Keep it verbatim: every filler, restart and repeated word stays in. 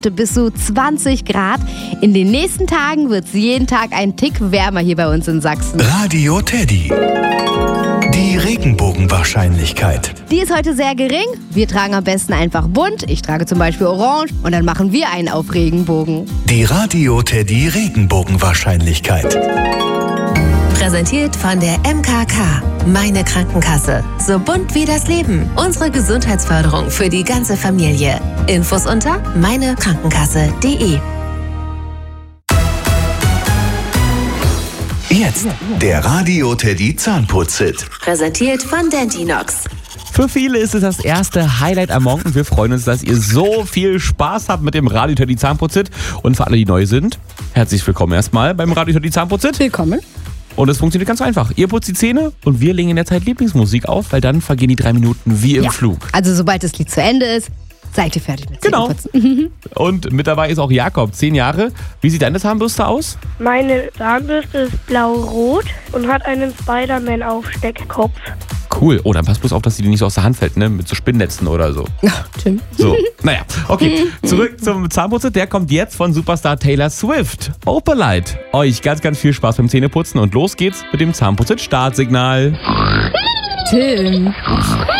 bis zu zwanzig Grad. In den nächsten Tagen wird es jeden Tag ein Tick wärmer hier bei uns in Sachsen. Radio Teddy. Die Regenbogenwahrscheinlichkeit. Die ist heute sehr gering. Wir tragen am besten einfach bunt. Ich trage zum Beispiel orange und dann machen wir einen auf Regenbogen. Die Radio Teddy Regenbogenwahrscheinlichkeit. Präsentiert von der M K K. Meine Krankenkasse. So bunt wie das Leben. Unsere Gesundheitsförderung für die ganze Familie. Infos unter meine krankenkasse punkt de. Jetzt der Radio Teddy Zahnputz-Hit. Präsentiert von Dentinox. Für viele ist es das erste Highlight am Morgen und wir freuen uns, dass ihr so viel Spaß habt mit dem Radio Teddy Zahnputz-Hit. Und für alle, die neu sind, herzlich willkommen erstmal beim Radio Teddy Zahnputz-Hit. Willkommen. Und es funktioniert ganz einfach. Ihr putzt die Zähne und wir legen in der Zeit Lieblingsmusik auf, weil dann vergehen die drei Minuten wie im Ja. Flug. Also sobald das Lied zu Ende ist, seid ihr fertig mit Genau. Zähneputzen. Und mit dabei ist auch Jakob, zehn Jahre. Wie sieht deine Zahnbürste aus? Meine Zahnbürste ist blau-rot und hat einen Spider-Man-Aufsteckkopf. Cool. Oh, dann passt bloß auf, dass sie dir nicht so aus der Hand fällt, ne? Mit so Spinnnetzen oder so. Ach, Tim. So, naja, okay. Zurück zum Zahnputzer. Der kommt jetzt von Superstar Taylor Swift. Opalite. Euch ganz, ganz viel Spaß beim Zähneputzen und los geht's mit dem Zahnputzer-Startsignal. Tim.